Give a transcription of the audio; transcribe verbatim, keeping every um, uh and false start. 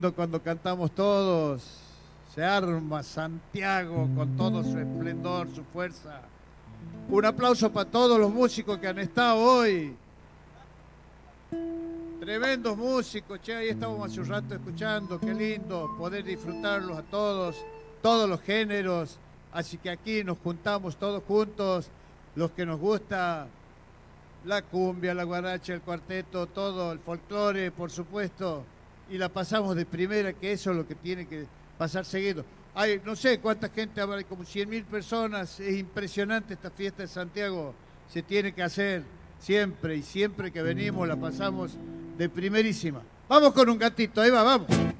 Cuando cantamos todos, se arma Santiago con todo su esplendor, su fuerza. Un aplauso para todos los músicos que han estado hoy. Tremendos músicos, che, ahí estábamos hace un rato escuchando, qué lindo poder disfrutarlos a todos, todos los géneros. Así que aquí nos juntamos todos juntos, los que nos gusta la cumbia, la guaracha, el cuarteto, todo, el folclore, por supuesto. Y la pasamos de primera, que eso es lo que tiene que pasar seguido. Hay, no sé cuánta gente habrá, hay como cien mil personas. Es impresionante esta fiesta de Santiago. Se tiene que hacer siempre, y siempre que venimos la pasamos de primerísima. Vamos con un gatito, ahí va, vamos.